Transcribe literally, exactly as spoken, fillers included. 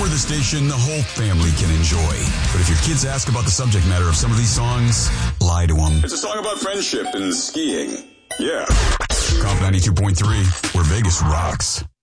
the station the whole family can enjoy. But if your kids ask about the subject matter of some of these songs, lie to them. It's a song about friendship and skiing. Yeah. Comp ninety-two point three, where Vegas rocks.